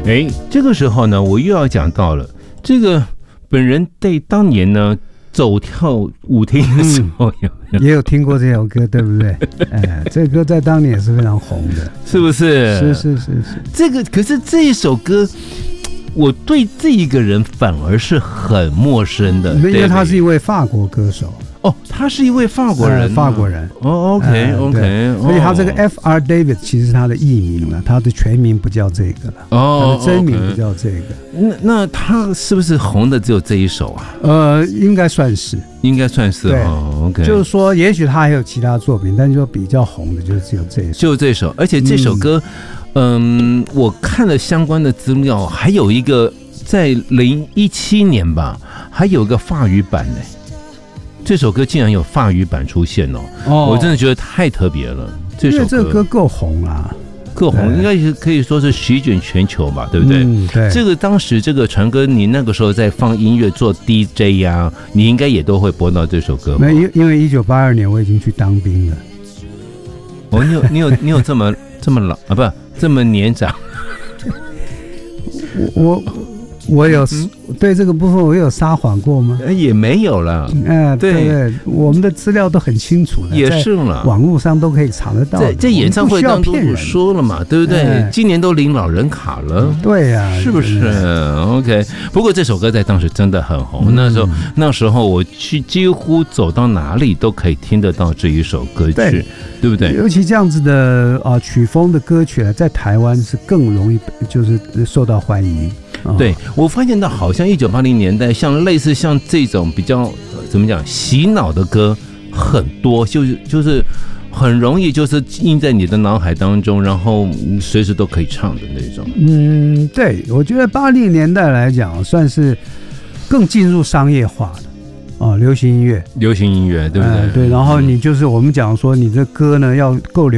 这个时候呢，我又要讲到了这个本人在当年呢走跳舞厅的时候也有听过这首歌，对不对？这个歌在当年也是非常红的， 是不是？ 是。 这个可是这一首歌，我对这一个人反而是很陌生的， 因为他是一位法国歌手。 他是一位法国人， 法国人。 OK， 所以他这个 F.R. David 其实是他的艺名了，他的全名不叫这个了，他的真名不叫这个。 那他是不是红的只有这一首啊？ 应该算是 OK， 就是说，也许他还有其他作品，但是说比较红的就是只有这一首， 就这首。而且这首歌，我看了相关的资料，还有一个在2017年吧，还有个法语版呢。这首歌竟然有法语版出现我真的觉得太特别了。 因为这个歌够红啊， 够红，应该是可以说是席卷全球吧，对不对？ 对。 这个当时这个传哥，你那个时候在放音乐做 DJ 呀，你应该也都会播到这首歌吧？ 因为1982年我已经去当兵了。 你有这么老啊？不，这么年长？ 我有对这个部分我有撒谎过吗？ 也没有了。 对，我们的资料都很清楚了， 也是了， 网络上都可以查得到。 在演唱会当中我说了嘛，对不对？今年都领老人卡了， 对呀， 是不是 ？OK。不过这首歌在当时真的很红，那时候我去几乎走到哪里都可以听得到这一首歌曲，对不对？ 尤其这样子的曲风的歌曲在台湾是更容易就是受到欢迎。 对，我发现到好像1980年代，类似像这种比较怎么讲洗脑的歌很多，就是很容易就是印在你的脑海当中，然后随时都可以唱的那种。 对，我觉得80年代来讲算是更进入商业化的流行音乐， 对不对？ 对，然后你就是我们讲说你这歌呢要够